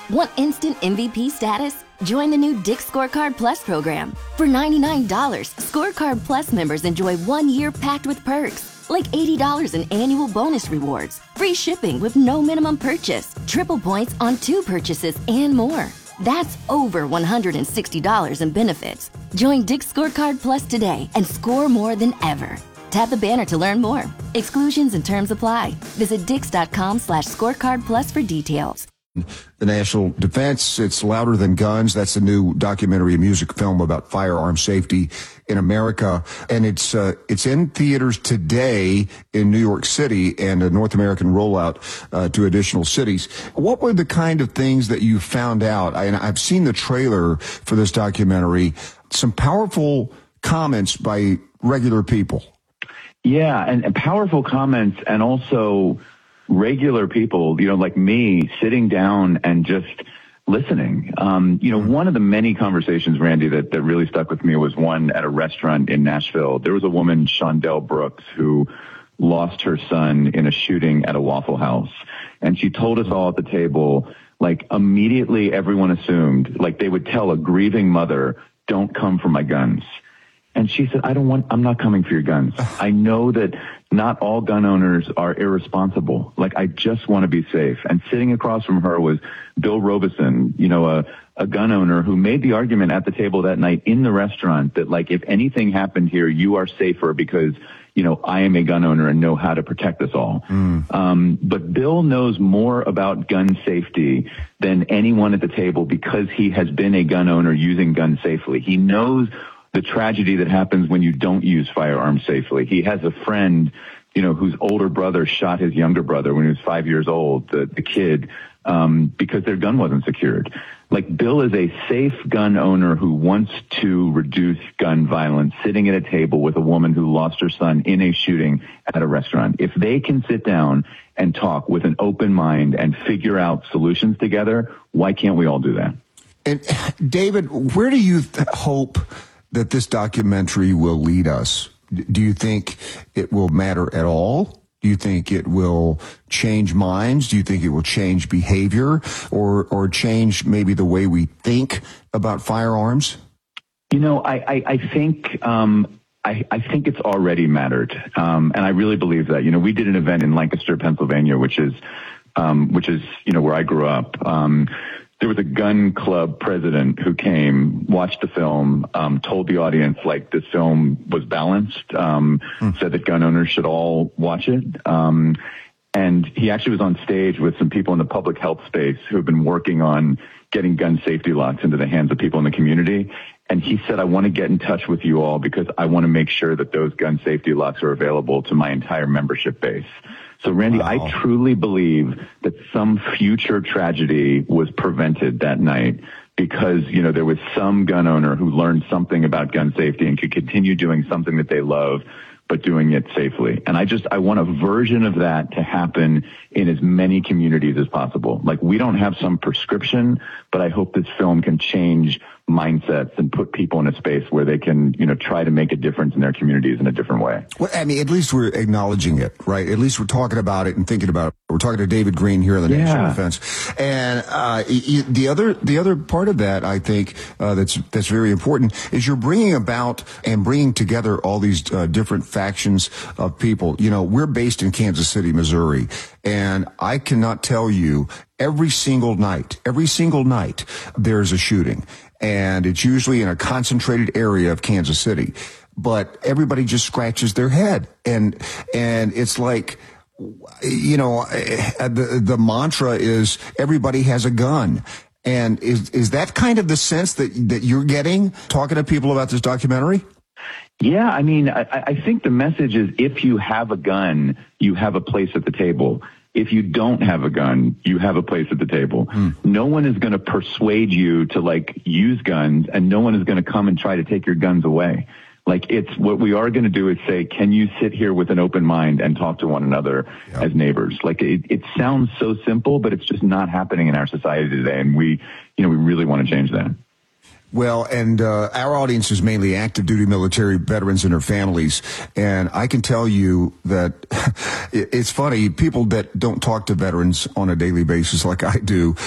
Want instant MVP status? Join the new Dick's Scorecard Plus program. For $99, Scorecard Plus members enjoy 1 year packed with perks, like $80 in annual bonus rewards, free shipping with no minimum purchase, triple points on 2 purchases, and more. That's over $160 in benefits. Join Dick's Scorecard Plus today and score more than ever. Tap the banner to learn more. Exclusions and terms apply. Visit dix.com/scorecardplus for details. The national defense, it's louder than guns. That's a new documentary and music film about firearm safety in America. And it's in theaters today in New York City and a North American rollout to additional cities. What were the kind of things that you found out? I've seen the trailer for this documentary, some powerful comments by regular people. Yeah, and powerful comments, and also regular people, like me, sitting down and just listening. One of the many conversations, Randy, that really stuck with me was one at a restaurant in Nashville. There was a woman, Shondell Brooks, who lost her son in a shooting at a Waffle House. And she told us all at the table, like, immediately everyone assumed, like, they would tell a grieving mother, don't come for my guns. And she said, I'm not coming for your guns. I know that not all gun owners are irresponsible. Like, I just want to be safe. And sitting across from her was Bill Robeson, a gun owner who made the argument at the table that night in the restaurant that, like, if anything happened here, you are safer because, I am a gun owner and know how to protect us all. But Bill knows more about gun safety than anyone at the table because he has been a gun owner using guns safely. He knows the tragedy that happens when you don't use firearms safely. He has a friend, whose older brother shot his younger brother when he was 5 years old, the kid, because their gun wasn't secured. Like, Bill is a safe gun owner who wants to reduce gun violence, sitting at a table with a woman who lost her son in a shooting at a restaurant. If they can sit down and talk with an open mind and figure out solutions together, why can't we all do that? And David, where do you hope that this documentary will lead us? Do you think it will matter at all? Do you think it will change minds? Do you think it will change behavior or change maybe the way we think about firearms? I think it's already mattered. And I really believe that. We did an event in Lancaster, Pennsylvania, which is where I grew up. There was a gun club president who came, watched the film, told the audience, like, this film was balanced, said that gun owners should all watch it. And he actually was on stage with some people in the public health space who have been working on getting gun safety locks into the hands of people in the community. And he said, I want to get in touch with you all because I want to make sure that those gun safety locks are available to my entire membership base. So, Randy, wow. I truly believe that some future tragedy was prevented that night because, there was some gun owner who learned something about gun safety and could continue doing something that they love, but doing it safely. And I want a version of that to happen in as many communities as possible. Like, we don't have some prescription, but I hope this film can change mindsets and put people in a space where they can, try to make a difference in their communities in a different way. Well, I mean, at least we're acknowledging it, right? At least we're talking about it and thinking about it. We're talking to David Green here on the National Defense. And the other part of that, I think, that's very important is you're bringing about and bringing together all these different factions of people. We're based in Kansas City, Missouri, and I cannot tell you every single night, there's a shooting. And it's usually in a concentrated area of Kansas City, but everybody just scratches their head. And it's like, the mantra is everybody has a gun. And is that kind of the sense that you're getting talking to people about this documentary? Yeah, I mean, I think the message is if you have a gun, you have a place at the table. If you don't have a gun, you have a place at the table. No one is going to persuade you to use guns, and no one is going to come and try to take your guns away. It's what we are going to do is say, can you sit here with an open mind and talk to one another as neighbors? It sounds so simple, but it's just not happening in our society today. And we really want to change that. Well, and our audience is mainly active duty military veterans and their families. And I can tell you that it's funny, people that don't talk to veterans on a daily basis like I do,